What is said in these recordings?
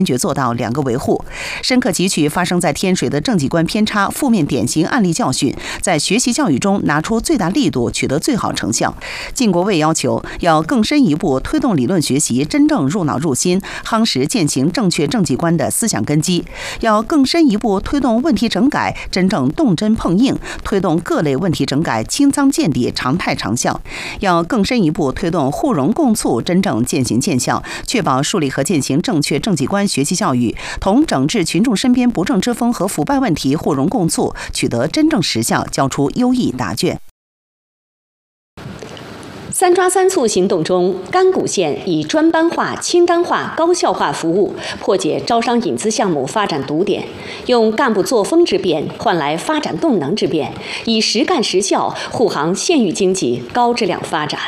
坚决做到2个维护，深刻汲取发生在天水的政绩观偏差负面典型案例教训，在学习教育中拿出最大力度，取得最好成效。晋国卫要求要更深一步推动理论学习真正入脑入心，夯实践行正确政绩观的思想根基；要更深一步推动问题整改真正动真碰硬，推动各类问题整改清仓见底、常态长效；要更深一步推动互融共促真正渐行渐效，确保树立和践行正确政绩观学习教育同整治群众身边不正之风和腐败问题互融共促，取得真正实效，交出优异答卷。 3抓3促行动中，甘谷县以专班化、清单化、高效化服务破解招商引资项目发展堵点，用干部作风之变换来发展动能之变，以实干实效护航县域经济高质量发展。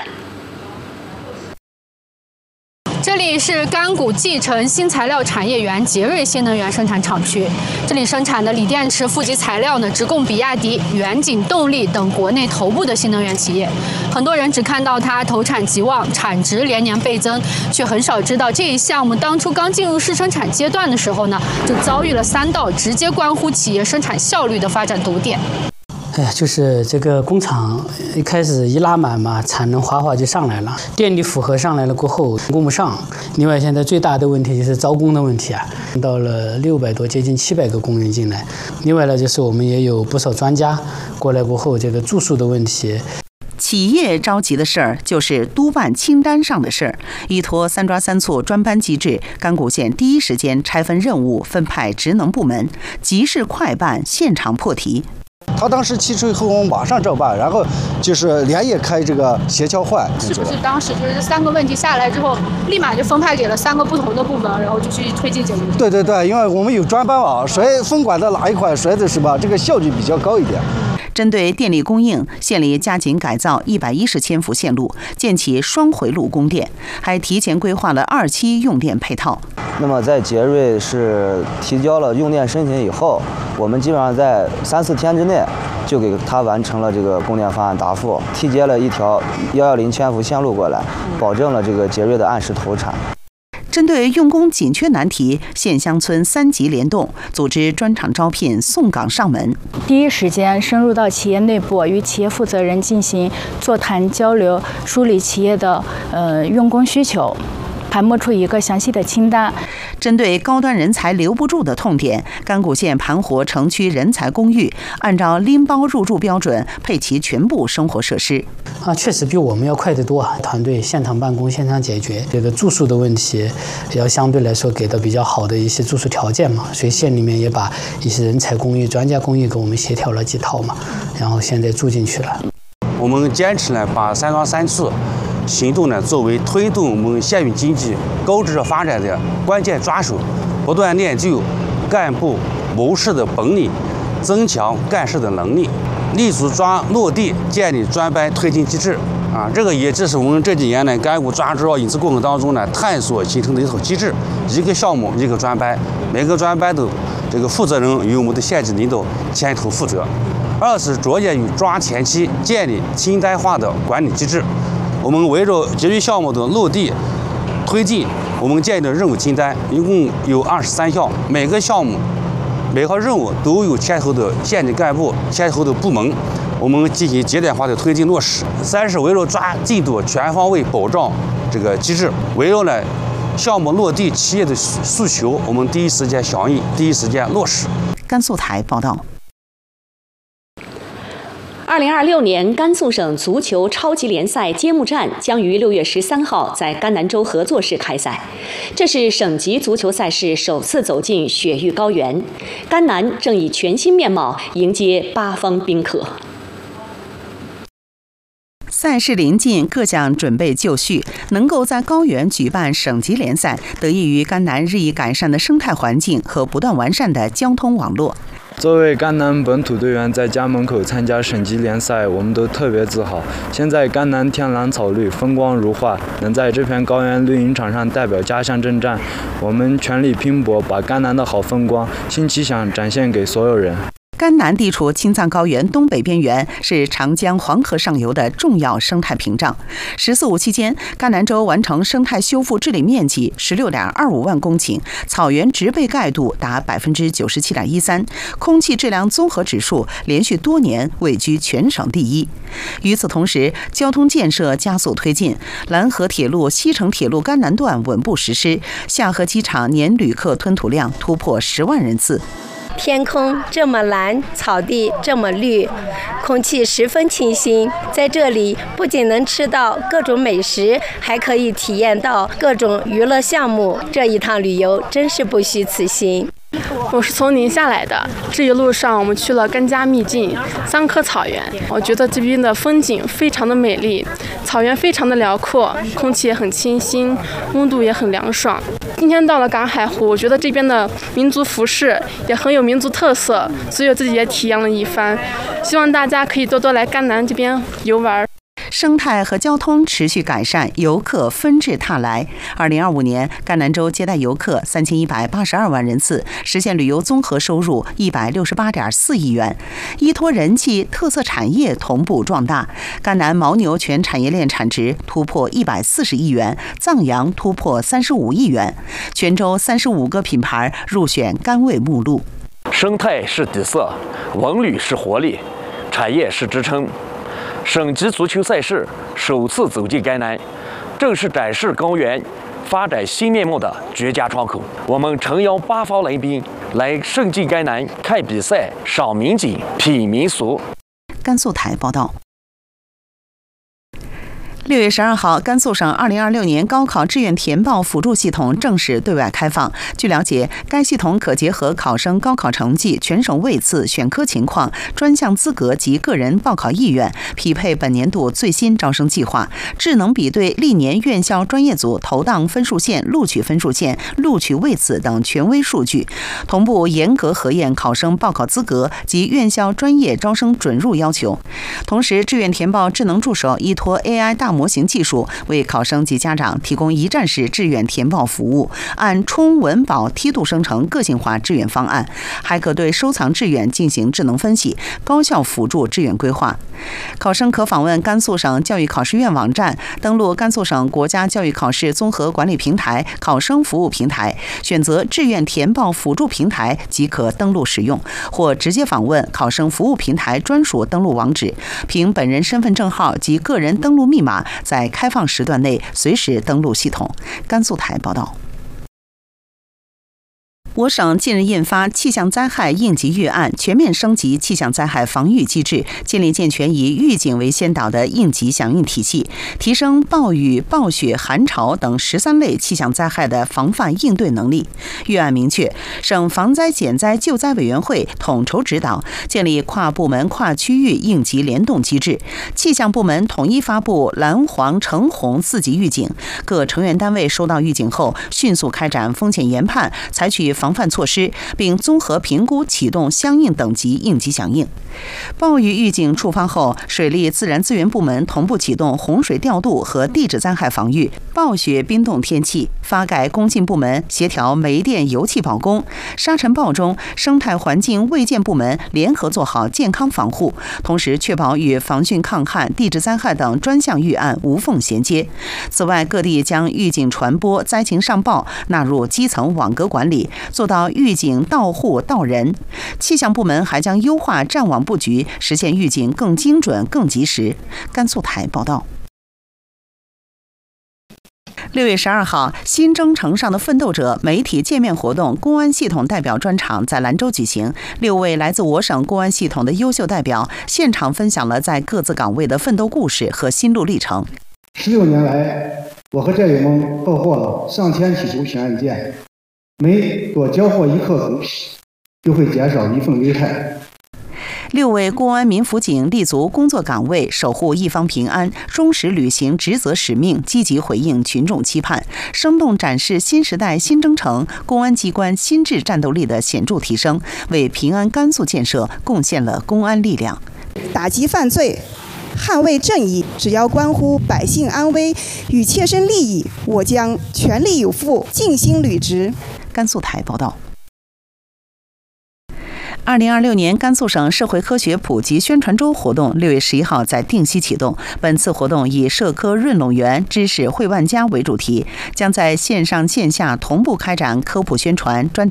这里是甘谷继承新材料产业园杰瑞新能源生产厂区，这里生产的锂电池负极材料呢，直供比亚迪、远景动力等国内头部的新能源企业。很多人只看到它投产极旺，产值连年倍增，却很少知道这一项目当初刚进入试生产阶段的时候呢，就遭遇了3道直接关乎企业生产效率的发展堵点。 就是这个工厂一开始一拉满嘛，产能哗就上来了，电力负荷上来了过后供不上。另外，现在最大的问题就是招工的问题啊，到了600多，接近700个工人进来。另外呢，就是我们也有不少专家过来过后，这个住宿的问题。 企业着急的事儿就是督办清单上的事儿。依托3抓3促专班机制，甘谷县第一时间拆分任务，分派职能部门，急事快办，现场破题。 他当时提出以后，我们马上照办，然后就是连夜开这个协调会。 是不是当时就是3个问题下来之后，立马就分派给了3个不同的部门，然后就去推进解决？ 对，因为我们有专班网，谁分管的哪一块，谁的是吧？这个效率比较高一点。 针对电力供应，县里加紧改造110千伏线路，建起双回路供电，还提前规划了2期用电配套。 那么在杰瑞是提交了用电申请以后，我们基本上在3-4天之内就给他完成了这个供电方案答复，提接了一条110千伏线路过来，保证了这个杰瑞的按时投产。 针对用工紧缺难题，县乡村3级联动，组织专场招聘，送岗上门。 第一时间深入到企业内部，与企业负责人进行座谈交流，梳理企业的用工需求，盘摸出一个详细的清单。 针对高端人才留不住的痛点，甘谷县盘活城区人才公寓，按照拎包入住标准配齐全部生活设施。 确实比我们要快得多啊！团队现场办公、现场解决，这个住宿的问题要相对来说给到比较好的一些住宿条件嘛。所以县里面也把一些人才公寓、专家公寓给我们协调了几套嘛，然后现在住进去了。 我们坚持呢，把3抓3促行动呢作为推动我们县域经济高质发展的关键抓手，不断练就干部谋事的本领，增强干事的能力，立足抓落地，建立专班推进机制。这个也这是我们这几年呢甘谷抓招引资过程当中呢探索形成的一套机制，一个项目一个专班，每个专班的这个负责人由我们的县级领导牵头负责。2是着眼于抓前期建立清单化的管理机制。我们围绕节约项目的落地推进，我们建立的任务清单一共有23项，每个项目每项任务都有牵头的县级干部、牵头的部门，我们进行节点化的推进落实。3是围绕抓进度全方位保障这个机制，围绕呢项目落地企业的诉求，我们第一时间响应，第一时间落实。 甘肃台报道。 2026年甘肃省足球超级联赛揭幕战将于6月13号在甘南州合作市开赛，这是省级足球赛事首次走进雪域高原，甘南正以全新面貌迎接8方宾客。 赛事临近，各项准备就绪，能够在高原举办省级联赛，得益于甘南日益改善的生态环境和不断完善的交通网络。 作为甘南本土队员，在家门口参加省级联赛，我们都特别自豪。现在甘南天蓝草绿，风光如画，能在这片高原绿茵场上代表家乡征战，我们全力拼搏，把甘南的好风光、新气象展现给所有人。 甘南地处青藏高原东北边缘，是长江、黄河上游的重要生态屏障。“十四五”期间，甘南州完成生态修复治理面积16.25万公顷，草原植被盖度达97.13%，空气质量综合指数连续多年位居全省第一。与此同时，交通建设加速推进，兰河铁路西成铁路甘南段稳步实施，下河机场年旅客吞吐量突破10万人次。 天空这么蓝，草地这么绿，空气十分清新。在这里不仅能吃到各种美食，还可以体验到各种娱乐项目。这一趟旅游真是不虚此行。 我是从宁夏来的，这一路上我们去了甘家秘境、桑科草原。我觉得这边的风景非常的美丽，草原非常的辽阔，空气也很清新，温度也很凉爽。今天到了赶海湖，我觉得这边的民族服饰也很有民族特色，所以我自己也体验了一番。希望大家可以多多来甘南这边游玩。 生态和交通持续改善，游客纷至沓来。2025年，甘南州接待游客3182万人次，实现旅游综合收入168.4亿元。依托人气，特色产业同步壮大。甘南牦牛全产业链产值突破140亿元，藏羊突破35亿元。全州35个品牌入选甘味目录。 生态是底色，文旅是活力，产业是支撑。省级足球赛事首次走进甘南，正是展示高原发展新面貌的绝佳窗口。我们诚邀8方来宾来盛尽甘南，看比赛、赏民景、品民俗。 甘肃台报道。6月12号，甘肃省2026年高考志愿填报辅助系统正式对外开放。据了解，该系统可结合考生高考成绩、全省位次、选科情况、专项资格及个人报考意愿，匹配本年度最新招生计划，智能比对历年院校专业组投档分数线、录取分数线、录取位次等权威数据，同步严格核验考生报考资格及院校专业招生准入要求。同时，志愿填报智能助手依托 AI 大模型技术，为考生及家长提供一站式志愿填报服务，按充文保梯度生成个性化志愿方案，还可对收藏志愿进行智能分析，高效辅助志愿规划。考生可访问甘肃省教育考试院网站，登录甘肃省国家教育考试综合管理平台考生服务平台，选择志愿填报辅助平台即可登录使用，或直接访问考生服务平台专属登录网址，凭本人身份证号及个人登录密码，在开放时段内随时登录系统。甘肃台报道。我省近日印发气象灾害应急预案，全面升级气象灾害防御机制，建立健全以预警为先导的应急响应体系，提升暴雨、暴雪、寒潮等13类气象灾害的防范应对能力。预案明确，省防灾减灾救灾委员会统筹指导，建立跨部门、跨区域应急联动机制，气象部门统一发布蓝、黄、橙、红4级预警，各成员单位收到预警后，迅速开展风险研判，采取防范措施，并综合评估启动相应等级应急响应。暴雨预警触发后，水利自然资源部门同步启动洪水调度和地质灾害防御；暴雪冰冻天气，发改工信部门协调煤电油气保供；沙尘暴中，生态环境卫健部门联合做好健康防护，同时确保与防汛抗旱、地质灾害等专项预案无缝衔接。此外，各地将预警传播、灾情上报纳入基层网格管理，做到预警到户到人。气象部门还将优化战网布局，实现预警更精准、更及时。甘肃台报道。6月12号，新征程上的奋斗者媒体见面活动公安系统代表专场在兰州举行。6位来自我省公安系统的优秀代表现场分享了在各自岗位的奋斗故事和心路历程。 16年来，我和战友们破获了上千起毒品案件，每多缴获1克毒品，就会减少1份危害。 6位公安民辅警立足工作岗位，守护一方平安，忠实履行职责使命，积极回应群众期盼，生动展示新时代新征程公安机关心智战斗力的显著提升，为平安甘肃建设贡献了公安力量。 打击犯罪，捍卫正义，只要关乎百姓安危与切身利益，我将全力以赴，尽心履职。 甘肃台报道。 2026年甘肃省社会科学普及宣传周活动6月11号在定西启动。本次活动以社科润拢源，知识汇万家为主题，将在线上线下同步开展科普宣传、专题